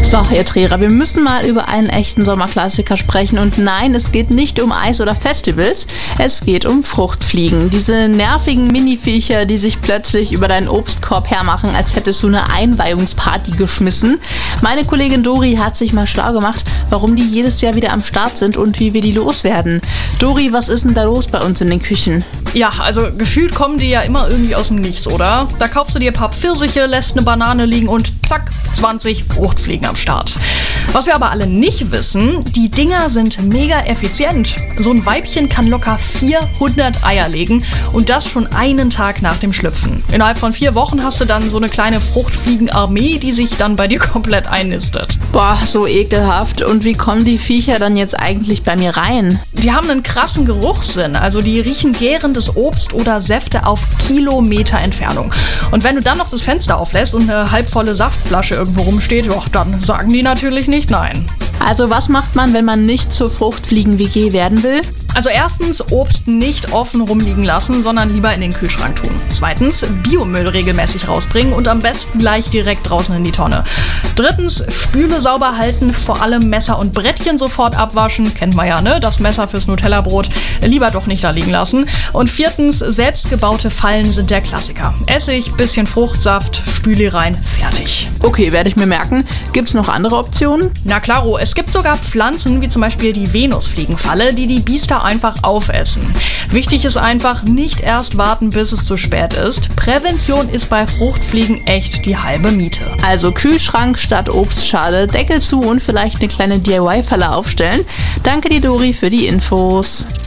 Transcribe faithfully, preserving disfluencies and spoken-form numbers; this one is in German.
So, Herr Trehrer, wir müssen mal über einen echten Sommerklassiker sprechen. Und nein, es geht nicht um Eis oder Festivals, es geht um Fruchtfliegen. Diese nervigen Mini-Viecher, die sich plötzlich über deinen Obstkorb hermachen, als hättest du eine Einweihungsparty geschmissen. Meine Kollegin Dori hat sich mal schlau gemacht, warum die jedes Jahr wieder am Start sind und wie wir die loswerden. Dori, was ist denn da los bei uns in den Küchen? Ja, also gefühlt kommen die ja immer irgendwie aus dem Nichts, oder? Da kaufst du dir ein paar Pfirsiche, lässt eine Banane liegen und zack, zwanzig Fruchtfliegen am Start. Was wir aber alle nicht wissen, die Dinger sind mega effizient. So ein Weibchen kann locker vierhundert Eier legen und das schon einen Tag nach dem Schlüpfen. Innerhalb von vier Wochen hast du dann so eine kleine Fruchtfliegenarmee, die sich dann bei dir komplett einnistet. Boah, so ekelhaft. Und wie kommen die Viecher dann jetzt eigentlich bei mir rein? Die haben einen krassen Geruchssinn, also die riechen gärendes Obst oder Säfte auf Kilometer Entfernung. Und wenn du dann noch das Fenster auflässt und eine halbvolle Saftflasche irgendwo rumsteht, jo, dann sagen die natürlich nicht nein. Also was macht man, wenn man nicht zur Fruchtfliegen-W G werden will? Also erstens, Obst nicht offen rumliegen lassen, sondern lieber in den Kühlschrank tun. Zweitens, Biomüll regelmäßig rausbringen und am besten gleich direkt draußen in die Tonne. Drittens, Spüle sauber halten, vor allem Messer und Brettchen sofort abwaschen. Kennt man ja, ne? Das Messer fürs Nutella-Brot lieber doch nicht da liegen lassen. Und viertens, selbstgebaute Fallen sind der Klassiker. Essig, bisschen Fruchtsaft, Spüli rein, fertig. Okay, werde ich mir merken. Gibt's noch andere Optionen? Na klaro, es gibt sogar Pflanzen, wie zum Beispiel die Venusfliegenfalle, die die Biester einfach aufessen. Wichtig ist einfach, nicht erst warten, bis es zu spät ist. Prävention ist bei Fruchtfliegen echt die halbe Miete. Also Kühlschrank statt Obstschale, Deckel zu und vielleicht eine kleine D I Y-Falle aufstellen. Danke dir, Dori, für die Infos.